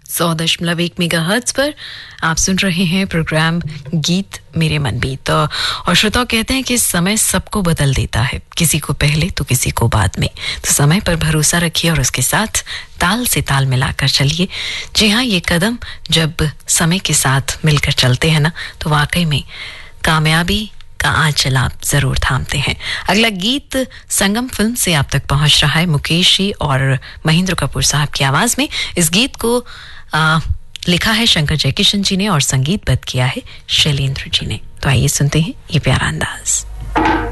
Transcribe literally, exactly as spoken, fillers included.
सौ दशमलव एक मेगाहर्ट्ज पर आप सुन रहे हैं प्रोग्राम गीत मेरे मनबीत। और श्रोता कहते हैं कि समय सबको बदल देता है, किसी को पहले तो किसी को बाद में। तो समय पर भरोसा रखिए और उसके साथ ताल से ताल मिलाकर चलिए। जी हाँ, ये कदम जब समय के साथ मिलकर चलते हैं ना, तो वाकई में कामयाबी का आंचल आप जरूर थामते हैं। अगला गीत संगम फिल्म से आप तक पहुंच रहा है, मुकेश जी और महेंद्र कपूर साहब की आवाज में। इस गीत को आ, लिखा है शंकर जयकिशन जी ने और संगीतबद्ध किया है शैलेंद्र जी ने। तो आइए सुनते हैं ये प्यारा अंदाज।